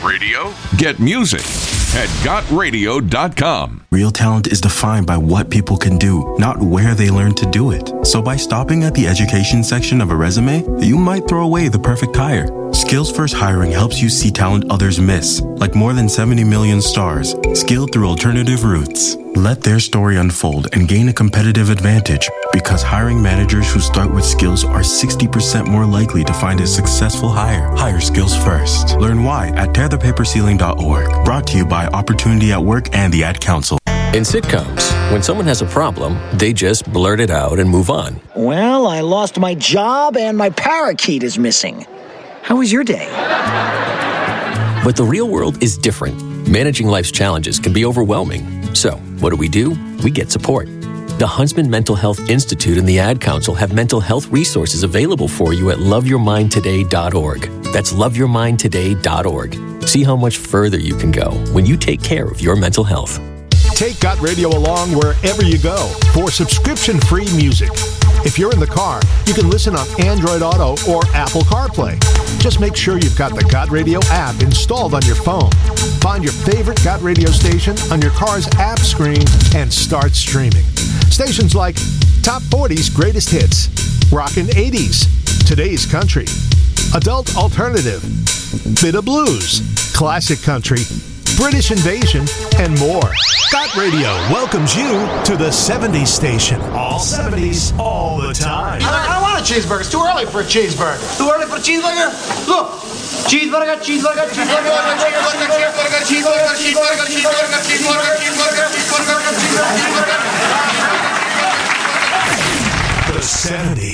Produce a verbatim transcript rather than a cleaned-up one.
radio? Get music at got radio dot com. Real talent is defined by what people can do, not where they learn to do it. So by stopping at the education section of a resume, you might throw away the perfect hire. Skills First Hiring helps you see talent others miss, like more than seventy million stars, skilled through alternative routes. Let their story unfold and gain a competitive advantage, because hiring managers who start with skills are sixty percent more likely to find a successful hire. Hire skills first. Learn why at tear the paper ceiling dot org. Brought to you by Opportunity at Work and the Ad Council. In sitcoms, when someone has a problem, they just blurt it out and move on. Well, I lost my job and my parakeet is missing. How was your day? But the real world is different. Managing life's challenges can be overwhelming. So, what do we do? We get support. The Huntsman Mental Health Institute and the Ad Council have mental health resources available for you at love your mind today dot org. That's love your mind today dot org. See how much further you can go when you take care of your mental health. Take Got Radio along wherever you go for subscription-free music. If you're in the car, you can listen on Android Auto or Apple CarPlay. Just make sure you've got the Got Radio app installed on your phone. Find your favorite Got Radio station on your car's app screen and start streaming. Stations like Top forty's Greatest Hits, Rockin' eighties, Today's Country, Adult Alternative, Bit of Blues, Classic Country, British Invasion, and more. Got Radio welcomes you to the seventies station. All seventies, all the time. I don't, I don't want a cheeseburger. It's too early for a cheeseburger. Too early for a cheeseburger? Look. Cheeseburger, cheeseburger, cheeseburger, cheeseburger, cheeseburger, cheeseburger, cheeseburger, cheeseburger, cheeseburger, cheeseburger, cheeseburger, cheeseburger, cheeseburger. The seventies.